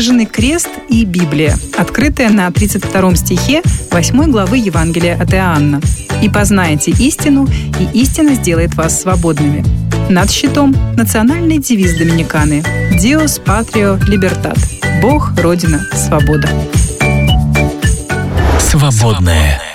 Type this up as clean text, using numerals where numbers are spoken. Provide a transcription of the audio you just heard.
крест и Библия, открытая на 32 стихе 8 главы Евангелия от Иоанна. «И познаете истину, и истина сделает вас свободными». Над щитом национальный девиз доминиканы «Dios Patria Libertad» – Бог, Родина, Свобода. Свободное